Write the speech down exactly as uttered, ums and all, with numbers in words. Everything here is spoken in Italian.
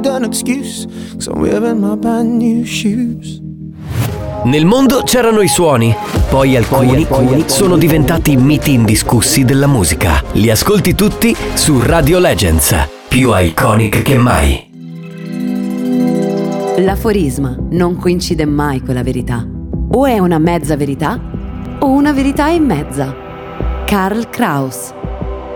got an excuse, 'cause I'm wearing my brand new shoes. Nel mondo c'erano i suoni, poi alcuni, poi alcuni sono diventati miti indiscussi della musica. Li ascolti tutti su Radio Legends, più iconic che mai. L'aforisma non coincide mai con la verità. O è una mezza verità o una verità e mezza. Karl Kraus.